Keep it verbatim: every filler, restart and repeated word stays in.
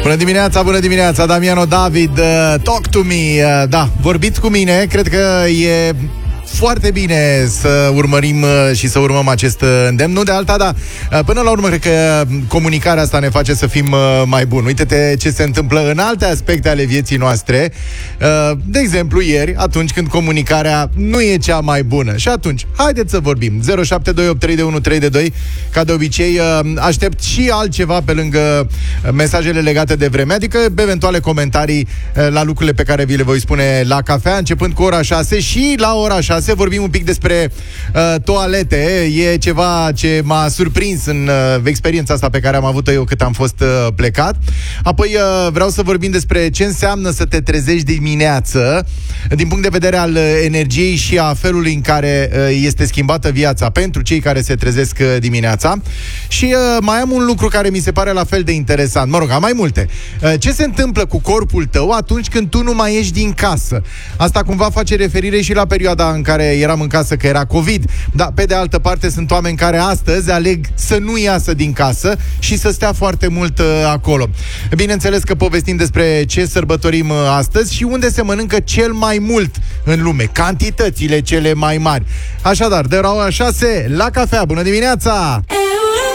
Bună dimineața, bună dimineața, Damiano David, uh, talk to me, uh, da, vorbiți cu mine, cred că e foarte bine să urmărim și să urmăm acest îndemn. Nu de alta, dar până la urmă cred că comunicarea asta ne face să fim mai buni. Uite-te ce se întâmplă în alte aspecte ale vieții noastre. De exemplu, ieri, atunci când comunicarea nu e cea mai bună. Și atunci, haideți să vorbim. zero șapte doi opt trei unu trei doi. Ca de obicei, aștept și altceva pe lângă mesajele legate de vreme, adică eventuale comentarii la lucrurile pe care vi le voi spune la cafea, începând cu ora șase și la ora șase vorbim un pic despre uh, toalete. E ceva ce m-a surprins în uh, experiența asta pe care am avut-o eu cât am fost uh, plecat. Apoi uh, vreau să vorbim despre ce înseamnă să te trezești dimineață din punct de vedere al uh, energiei și a felului în care uh, este schimbată viața pentru cei care se trezesc uh, dimineața. Și uh, mai am un lucru care mi se pare la fel de interesant. Mă rog, am mai multe. Uh, ce se întâmplă cu corpul tău atunci când tu nu mai ieși din casă? Asta cumva face referire și la perioada în care eram în casă, că era COVID. Dar pe de altă parte sunt oameni care astăzi aleg să nu iasă din casă și să stea foarte mult uh, acolo. Bineînțeles că povestim despre ce sărbătorim uh, astăzi și unde se mănâncă cel mai mult în lume, cantitățile cele mai mari. Așadar, de la ora șase la cafea. Bună dimineața!